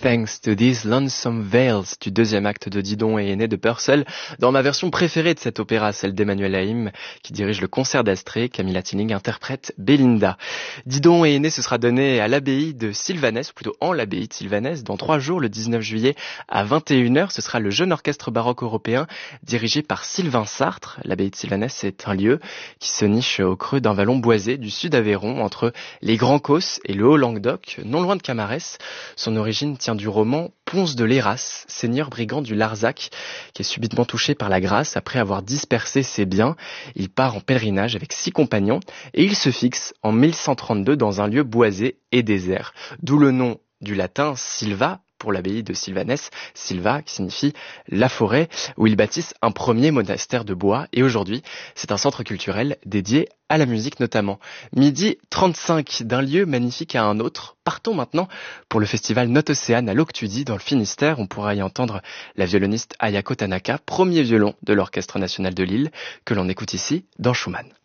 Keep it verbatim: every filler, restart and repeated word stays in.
Thanks to these lonesome vales du deuxième acte de Didon et Aîné de Purcell, dans ma version préférée de cet opéra, celle d'Emmanuel Haïm, qui dirige le concert d'Astrée. Camilla Tinning interprète Belinda. Didon et Aîné, ce sera donné à l'abbaye de Sylvanès, ou plutôt en l'abbaye de Sylvanès, dans trois jours, le dix-neuf juillet à vingt et une heures. Ce sera le jeune orchestre baroque européen dirigé par Sylvain Sartre. L'abbaye de Sylvanès est un lieu qui se niche au creux d'un vallon boisé du sud Aveyron, entre les Grands Causses et le Haut-Languedoc, non loin de Camarès. Son origine tient du roman Ponce de Léras, seigneur brigand du Larzac, qui est subitement touché par la grâce après avoir dispersé ses biens. Il part en pèlerinage avec six compagnons et il se fixe en mille cent trente-deux dans un lieu boisé et désert, d'où le nom du latin Silva, pour l'abbaye de Sylvanès, Silva qui signifie la forêt, où ils bâtissent un premier monastère de bois, et aujourd'hui, c'est un centre culturel dédié à la musique notamment. Midi trente-cinq, d'un lieu magnifique à un autre, partons maintenant pour le festival Note Océane à Loctudie, dans le Finistère. On pourra y entendre la violoniste Ayako Tanaka, premier violon de l'Orchestre national de Lille, que l'on écoute ici dans Schumann.